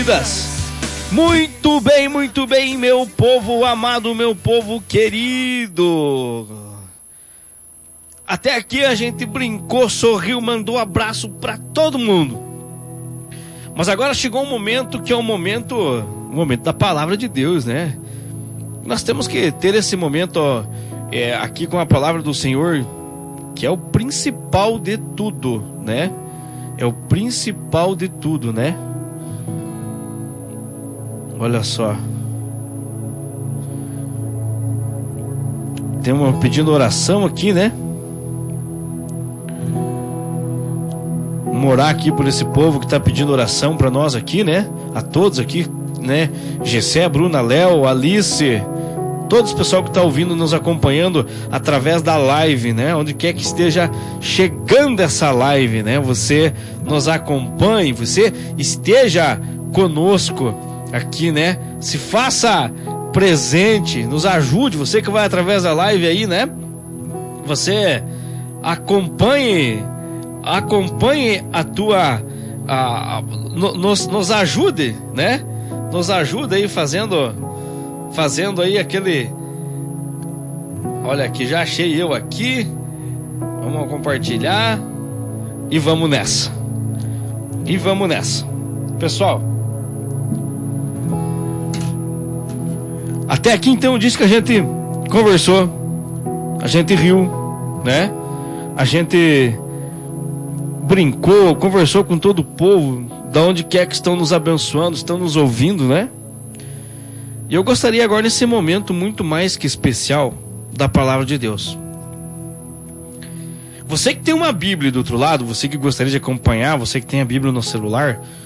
vidas. Muito bem, meu povo amado, meu povo querido. Até aqui a gente brincou, sorriu, mandou abraço para todo mundo. Mas agora chegou um momento que é o momento da palavra de Deus, né? Nós temos que ter esse momento aqui com a palavra do Senhor, que é o principal de tudo, né? É o principal de tudo, né? Olha só. Tem uma pedindo oração aqui, né? Vamos orar aqui por esse povo que está pedindo oração para nós aqui, né? A todos aqui, né? Gessé, Bruna, Léo, Alice, todos o pessoal que está ouvindo, nos acompanhando através da live, né? Onde quer que esteja chegando essa live, né? Você nos acompanhe, você esteja conosco aqui, né? Se faça presente, nos ajude, você que vai através da live aí, né? Você acompanhe a tua... nos ajude, né? Nos ajude aí fazendo aí aquele... Olha aqui, já achei eu aqui. Vamos compartilhar e vamos nessa. Pessoal, até aqui então disse que a gente conversou, a gente riu, né? A gente brincou, conversou com todo o povo, da onde quer que estão nos abençoando, estão nos ouvindo, né? E eu gostaria agora, nesse momento muito mais que especial, da palavra de Deus. Você que tem uma Bíblia do outro lado, você que gostaria de acompanhar, você que tem a Bíblia no celular,